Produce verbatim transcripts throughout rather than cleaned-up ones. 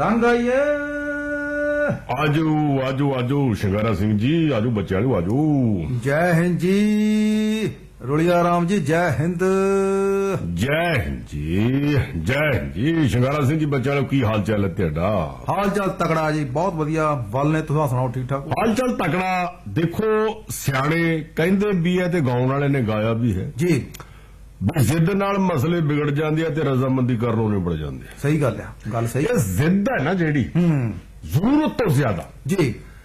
रंग आइए आजो आजो आजो शिंगारा सिंह जी आजो बच्चे वाले आजो। जय हिंद जी रुड़िया राम जी जय हिंद। जय हिंद जी जय हिंद जी शिंगारा सिंह जी बच्चे वाले की हाल चाल है तेरा? हाल चाल तकड़ा जी बहुत वधिया। वल ने तुहां सुनाओ ठीक ठाक? हाल चाल तकड़ा। देखो सियाणे कहंदे भी है ते गाउण वाले ने गाया भी है जी। जिद नाल मसले बिगड़ जांदे ते रजामंदी करनों निबड़ जांदे। सही गल है, गल सही है। जिद है ना जेड़ी जरूरत तो ज्यादा जी।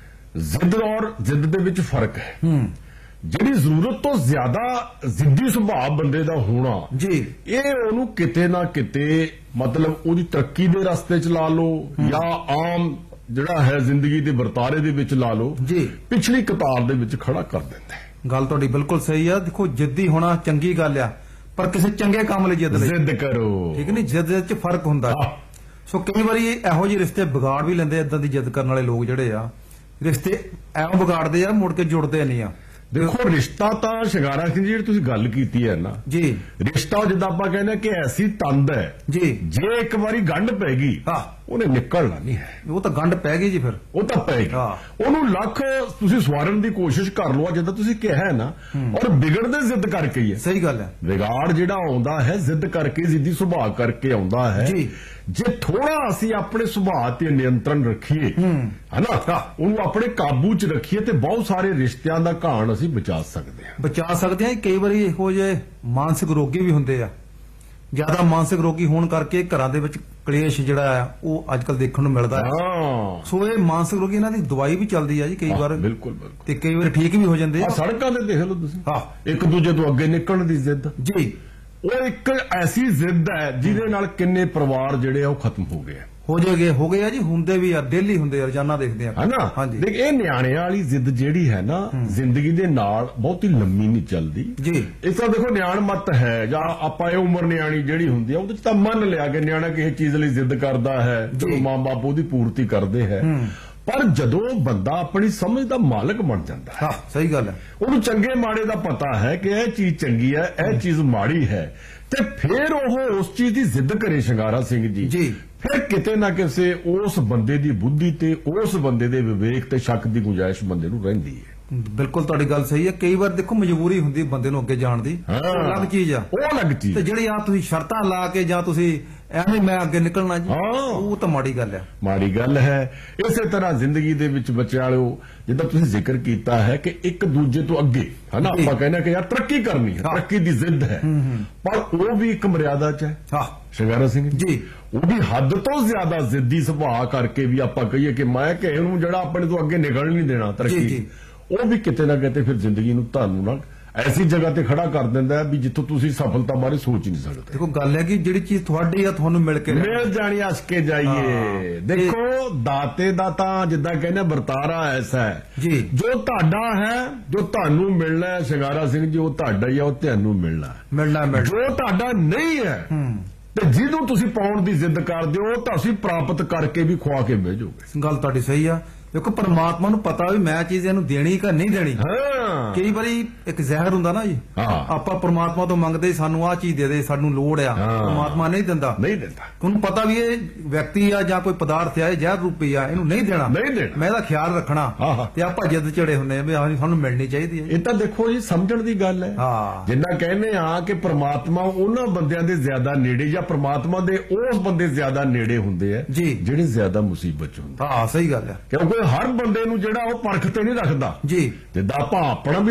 जिद और जिद दे विच फर्क है। ਜਿਹੜੀ ਜ਼ਰੂਰਤ ਤੋਂ ਜ਼ਿਆਦਾ ਜ਼ਿੱਦੀ ਸੁਭਾਅ ਬੰਦੇ ਦਾ ਹੋਣਾ ਜੀ ਇਹ ਉਹਨੂੰ ਕਿਤੇ ਨਾ ਕਿਤੇ ਮਤਲਬ ਉਹਦੀ ਤਰੱਕੀ ਦੇ ਰਸਤੇ 'ਚ ਲਾ ਲਓ ਜਾਂ ਆਮ ਜਿਹੜਾ ਹੈ ਜ਼ਿੰਦਗੀ ਦੇ ਵਰਤਾਰੇ ਦੇ ਵਿੱਚ ਲਾ ਲਓ ਜੀ ਪਿਛਲੀ ਕਤਾਰ ਦੇ ਵਿੱਚ ਖੜਾ ਕਰ ਦਿੰਦਾ ਹੈ। ਗੱਲ ਤੁਹਾਡੀ ਬਿਲਕੁਲ ਸਹੀ ਆ। ਦੇਖੋ ਜਿੱਦੀ ਹੋਣਾ ਚੰਗੀ ਗੱਲ ਆ ਪਰ ਕਿਸੇ ਚੰਗੇ ਕੰਮ ਲਈ ਜਿੱਦ ਲਈ ਜ਼ਿੱਦ ਕਰੋ ਠੀਕ ਨਹੀਂ। ਜਿੱਦ 'ਚ ਫਰਕ ਹੁੰਦਾ। ਸੋ ਕਈ ਵਾਰੀ ਇਹੋ ਜਿਹੇ ਰਿਸ਼ਤੇ ਵਿਗਾੜ ਵੀ ਲੈਂਦੇ ਇਦਾਂ ਦੀ ਜਿੱਦ ਕਰਨ ਵਾਲੇ ਲੋਕ ਜਿਹੜੇ ਆ ਰਿਸ਼ਤੇ ਐਵੇਂ ਵਿਗਾੜਦੇ ਆ ਮੁੜ ਕੇ ਜੁੜਦੇ ਨਹੀਂ ਆ। ਦੇਖੋ ਰਿਸ਼ਤਾ ਤਾਂ ਸ਼ਿੰਗਾਰਾ ਸਿੰਘ ਜੀ ਜਿਹੜੀ ਤੁਸੀਂ ਗੱਲ ਕੀਤੀ ਹੈ ਨਾ ਜੀ ਰਿਸ਼ਤਾ ਜਿੱਦਾਂ ਆਪਾਂ ਕਹਿੰਦੇ ਕਿ ਐਸੀ ਤੰਦ ਹੈ ਜੀ ਜੇ ਇੱਕ ਵਾਰੀ ਗੰਢ ਪੈ ਗਈ ਹਾਂ ਉਹਨੇ ਨਿਕਲਣਾ ਨਹੀਂ ਹੈ। ਉਹ ਤਾਂ ਗੰਢ ਪੈ ਗਈ ਜੀ ਫਿਰ ਉਹ ਤਾਂ ਪੈ ਗਈ। ਉਹਨੂੰ ਲੱਖ ਤੁਸੀਂ ਸਵਾਰਨ ਦੀ ਕੋਸ਼ਿਸ਼ ਕਰ ਲਓ ਜਿੱਦਾਂ ਤੁਸੀਂ ਕਿਹਾ ਹੈ ਨਾ ਔਰ ਵਿਗੜਦੇ ਜ਼ਿੱਦ ਕਰਕੇ ਹੀ ਹੈ। ਸਹੀ ਗੱਲ ਹੈ। ਵਿਗਾੜ ਜਿਹੜਾ ਆਉਂਦਾ ਹੈ ਜ਼ਿੱਦ ਕਰਕੇ ਜ਼ਿੱਦੀ ਸੁਭਾਅ ਕਰਕੇ ਆਉਂਦਾ ਹੈ। ਜੀ ਜੇ ਥੋੜਾ ਅਸੀਂ ਆਪਣੇ ਸੁਭਾਅ ਤੇ ਨਿਯੰਤਰਣ ਰੱਖੀਏ ਹਨਾ ਉਹਨੂੰ ਆਪਣੇ ਕਾਬੂ 'ਚ ਰੱਖੀਏ ਤੇ ਬਹੁਤ ਸਾਰੇ ਰਿਸ਼ਤਿਆਂ ਦਾ ਘਾਣ ਅਸੀਂ ਬਚਾ ਸਕਦੇ ਹਾਂ। ਬਚਾ ਸਕਦੇ ਹਾਂ। ਕਈ ਵਾਰੀ ਇਹੋ ਜਿਹੇ ਮਾਨਸਿਕ ਰੋਗੀ ਵੀ ਹੁੰਦੇ ਆ। ਜ਼ਿਆਦਾ ਮਾਨਸਿਕ ਰੋਗੀ ਹੋਣ ਕਰਕੇ ਘਰਾਂ ਦੇ ਵਿੱਚ ਕਲੇਸ਼ ਜਿਹੜਾ ਆ ਉਹ ਅੱਜ ਕੱਲ ਦੇਖਣ ਨੂੰ ਮਿਲਦਾ ਹੈ। ਸੋ ਇਹ ਮਾਨਸਿਕ ਰੋਗੀ ਇਹਨਾਂ ਦੀ ਦਵਾਈ ਵੀ ਚੱਲਦੀ ਆ ਜੀ ਕਈ ਵਾਰ ਬਿਲਕੁਲ ਬਿਲਕੁਲ ਤੇ ਕਈ ਵਾਰ ਠੀਕ ਵੀ ਹੋ ਜਾਂਦੇ ਆ। ਸੜਕਾਂ ਤੇ ਦੇਖ ਲਓ ਤੁਸੀਂ ਹਾਂ ਇੱਕ ਦੂਜੇ ਤੋਂ ਅੱਗੇ ਨਿਕਲਣ ਦੀ ਜ਼ਿੱਦ ਜੀ ਉਹ ਇੱਕ ਐਸੀ ਜ਼ਿੱਦ ਹੈ ਜਿਹਦੇ ਨਾਲ ਕਿੰਨੇ ਪਰਿਵਾਰ ਜਿਹੜੇ ਆ ਉਹ ਖਤਮ ਹੋ ਗਏ ਹੋ ਜਾਗੇ ਹੋ ਗਏ ਆ ਜੀ। ਹੁੰਦੇ ਵੀ ਆ ਡੇਲੀ ਹੁੰਦੇ ਆ ਰੋਜ਼ਾਨਾ ਦੇਖਦੇ ਆ ਹਨਾ। ਹਾਂਜੀ ਦੇਖ ਇਹ ਨਿਆਣਿਆਂ ਵਾਲੀ ਜ਼ਿੱਦ ਜਿਹੜੀ ਹੈ ਨਾ ਜ਼ਿੰਦਗੀ ਦੇ ਨਾਲ ਬਹੁਤੀ ਲੰਮੀ ਨਹੀਂ ਚੱਲਦੀ ਜੀ। ਇਸ ਤਰ੍ਹਾਂ ਦੇਖੋ ਨਿਆਣ ਮਤ ਹੈ ਜਾਂ ਆਪਾਂ ਇਹ ਉਮਰ ਨਿਆਣੀ ਜਿਹੜੀ ਹੁੰਦੀ ਆ ਉਹਦੇ ਚ ਤਾਂ ਮੰਨ ਲਿਆ ਕਿ ਨਿਆਣਾ ਕਿਸੇ ਚੀਜ਼ ਲਈ ਜ਼ਿੱਦ ਕਰਦਾ ਹੈ ਜਦੋਂ ਮਾਂ ਬਾਪ ਉਹਦੀ ਪੂਰਤੀ ਕਰਦੇ ਹੈ ਪਰ ਜਦੋਂ ਬੰਦਾ ਆਪਣੀ ਸਮਝ ਦਾ ਮਾਲਕ ਬਣ ਜਾਂਦਾ ਹੈ। ਹਾਂ ਸਹੀ ਗੱਲ ਹੈ। ਉਹਨੂੰ ਚੰਗੇ ਮਾੜੇ ਦਾ ਪਤਾ ਹੈ ਕਿ ਇਹ ਚੀਜ਼ ਚੰਗੀ ਹੈ ਇਹ ਚੀਜ਼ ਮਾੜੀ ਹੈ ਤੇ ਫਿਰ ਉਹ ਉਸ ਚੀਜ਼ ਦੀ ਜ਼ਿੱਦ ਕਰੇ ਸ਼ਿੰਗਾਰਾ ਸਿੰਘ ਜੀ ਜੀ ਫਿਰ ਕਿਤੇ ਨਾ ਕਿਸੇ ਉਸ ਬੰਦੇ ਦੀ ਬੁੱਧੀ ਤੇ ਉਸ ਬੰਦੇ ਦੇ ਵਿਵੇਕ ਤੇ ਸ਼ੱਕ ਦੀ ਗੁੰਜਾਇਸ਼ ਬੰਦੇ ਨੂੰ ਰਹਿੰਦੀ ਹੈ। ਬਿਲਕੁਲ ਤੁਹਾਡੀ ਗੱਲ ਸਹੀ ਹੈ। ਕਈ ਵਾਰ ਦੇਖੋ ਮਜਬੂਰੀ ਹੁੰਦੀ ਬੰਦੇ ਨੂੰ ਅੱਗੇ ਜਾਣ ਦੀ ਉਹ ਅਲੱਗ ਚੀਜ਼ ਆ ਉਹ ਅਲੱਗ ਚੀਜ਼ ਤੇ ਜਿਹੜੀ ਆ ਤੁਸੀਂ ਸ਼ਰਤਾਂ ਲਾ ਕੇ ਜਾਂ ਤੁਸੀਂ ਐਵੇਂ ਮੈਂ ਅੱਗੇ ਨਿਕਲਣਾ ਜੀ ਉਹ ਤਾਂ ਮਾੜੀ ਗੱਲ ਹੈ। ਮਾੜੀ ਗੱਲ ਹੈ। ਇਸੇ ਤਰ੍ਹਾਂ ਜ਼ਿੰਦਗੀ ਦੇ ਵਿੱਚ ਬੱਚਿਆਂ ਵਾਲਿਓ ਜਿੱਦਾਂ ਤੁਸੀਂ ਜ਼ਿਕਰ ਕੀਤਾ ਹੈ ਕਿ ਇੱਕ ਦੂਜੇ ਤੋਂ ਅੱਗੇ ਹਨਾ ਆਪਾਂ ਕਹਿੰਦੇ ਕਿ ਯਾਰ ਤਰੱਕੀ ਕਰਨੀ ਹੈ ਤਰੱਕੀ ਦੀ ਜ਼ਿੱਦ ਹੈ ਪਰ ਉਹ ਵੀ ਇੱਕ ਮਰਿਆਦਾ 'ਚ ਹੈ। ਹਾਂ ਸ਼ਿੰਗਾਰਾ ਸਿੰਘ ਜੀ ਉਹਦੀ ਹੱਦ ਤੋਂ ਜ਼ਿਆਦਾ ਜ਼ਿੱਦੀ ਸੁਭਾਅ ਕਰਕੇ ਵੀ ਆਪਾਂ ਕਹੀਏ ਕਿ ਮੈਂ ਕਿ ਇਹਨੂੰ ਜਿਹੜਾ ਆਪਣੇ ਤੋਂ ਅੱਗੇ ਨਿਕਲ ਨਹੀਂ ਦੇਣਾ ਤਰੱਕੀ ਉਹ ਵੀ ਕਿਤੇ ਨਾ ਕਿਤੇ ਫਿਰ ਜ਼ਿੰਦਗੀ ਨੂੰ ਤੁਹਾਨੂੰ ਨਾ ਐਸੀ ਜਗ੍ਹਾ ਤੇ ਖੜਾ ਕਰ ਦਿੰਦਾ ਵੀ ਜਿੱਥੋਂ ਤੁਸੀਂ ਸਫਲਤਾ ਬਾਰੇ ਸੋਚ ਹੀ ਨਹੀਂ ਸਕਦੇ। ਦੇਖੋ ਗੱਲ ਹੈ ਕਿ ਜਿਹੜੀ ਚੀਜ਼ ਤੁਹਾਡੀ ਆ ਤੁਹਾਨੂੰ ਮਿਲ ਕੇ ਮਿਲ ਜਾਣੀ ਹੱਸ ਕੇ ਜਾਈਏ। ਦੇਖੋ ਦਾਤੇ ਦਾ ਤਾਂ ਜਿੱਦਾਂ ਕਹਿੰਦੇ ਵਰਤਾਰਾ ਐਸਾ ਹੈ ਜੀ ਜੋ ਤੁਹਾਡਾ ਹੈ ਜੋ ਤੁਹਾਨੂੰ ਮਿਲਣਾ ਹੈ ਸ਼ਿੰਗਾਰਾ ਸਿੰਘ ਜੀ ਉਹ ਤੁਹਾਡਾ ਹੀ ਆ ਉਹ ਤੁਹਾਨੂੰ ਮਿਲਣਾ ਮਿਲਣਾ ਜੋ ਤੁਹਾਡਾ ਨਹੀਂ ਹੈ ਤੇ ਜਿਹਨੂੰ ਤੁਸੀਂ ਪਾਉਣ ਦੀ ਜ਼ਿੱਦ ਕਰਦੇ ਹੋ ਤਾਂ ਤੁਸੀਂ ਪ੍ਰਾਪਤ ਕਰਕੇ ਵੀ ਖਵਾ ਕੇ ਭੇਜੋਗੇ। ਗੱਲ ਤੁਹਾਡੀ ਸਹੀ ਆ। ਦੇਖੋ ਪਰਮਾਤਮਾ ਨੂੰ ਪਤਾ ਵੀ ਮੈਂ ਚੀਜ਼ ਇਹਨੂੰ ਦੇਣੀ ਕਿ ਨਹੀਂ ਦੇਣੀ। ਕਈ ਵਾਰੀ ਇੱਕ ਜ਼ਹਿਰ ਹੁੰਦਾ ਨਾ ਜੀ ਆਪਾਂ ਪਰਮਾਤਮਾ ਤੋਂ ਮੰਗਦੇ ਸਾਨੂੰ ਆਹ ਚੀਜ਼ ਦੇ ਦੇ ਸਾਨੂੰ ਲੋੜ ਆ ਪਰਮਾਤਮਾ ਨਹੀਂ ਦਿੰਦਾ ਨਹੀਂ ਦਿੰਦਾ। ਉਹਨੂੰ ਪਤਾ ਵੀ ਇਹ ਵਿਅਕਤੀ ਆ ਜਾਂ ਕੋਈ ਪਦਾਰਥ ਆ ਇਹ ਜ਼ਹਿਰ ਰੂਪੀ ਆ ਇਹਨੂੰ ਨਹੀਂ ਦੇਣਾ ਨਹੀਂ ਦੇਣਾ ਮੈਂ ਇਹਦਾ ਖਿਆਲ ਰੱਖਣਾ ਤੇ ਆਪਾਂ ਜਿੱਦ ਚੜੇ ਹੁੰਦੇ ਆ ਵੀ ਸਾਨੂੰ ਮਿਲਣੀ ਚਾਹੀਦੀ ਹੈ। ਇਹ ਤਾਂ ਦੇਖੋ ਜੀ ਸਮਝਣ ਦੀ ਗੱਲ ਹੈ। ਜਿੰਨਾ ਕਹਿੰਦੇ ਆ ਕਿ ਪਰਮਾਤਮਾ ਉਹਨਾਂ ਬੰਦਿਆਂ ਦੇ ਜ਼ਿਆਦਾ ਨੇੜੇ ਜਾਂ ਪਰਮਾਤਮਾ ਦੇ ਉਸ ਬੰਦੇ ਜ਼ਿਆਦਾ ਨੇੜੇ ਹੁੰਦੇ ਆ ਜਿਹੜੇ ਜ਼ਿਆਦਾ ਮੁਸੀਬਤ ਚ ਹੁੰਦੇ। ਹਾਂ ਸਹੀ ਗੱਲ ਹੈ। ਕਿਉਂਕਿ ਹਰ ਬੰਦੇ ਨੂੰ ਜਿਹੜਾ ਉਹ ਪਰਖ ਤੇ ਨਹੀਂ ਰੱਖਦਾ ਜੀ ਜਿੱਦਾਂ ਆਪਾਂ ਆਪਣਾ